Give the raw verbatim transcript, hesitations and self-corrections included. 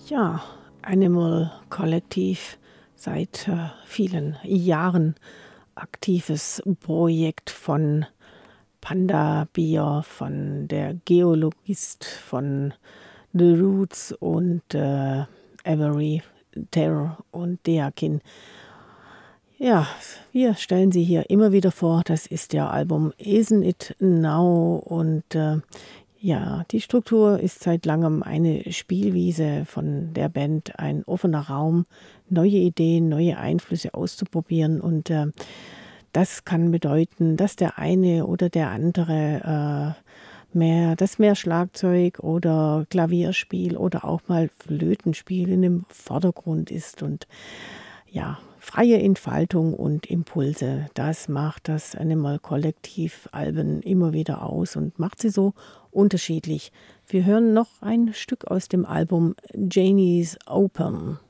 Ja, Animal Kollektiv, seit äh, vielen Jahren aktives Projekt von Panda Bier, von der Geologist, von The Roots und äh, Avery Terror und Deakin. Ja, wir stellen sie hier immer wieder vor. Das ist der Album Isn't It Now? Und äh, ja, die Struktur ist seit langem eine Spielwiese von der Band, ein offener Raum, neue Ideen, neue Einflüsse auszuprobieren. Und äh, das kann bedeuten, dass der eine oder der andere äh, mehr, das mehr Schlagzeug oder Klavierspiel oder auch mal Flötenspiel in dem Vordergrund ist. Und ja, freie Entfaltung und Impulse, das macht das Animal Kollektiv Alben immer wieder aus und macht sie so unterschiedlich. Wir hören noch ein Stück aus dem Album Janie's Open.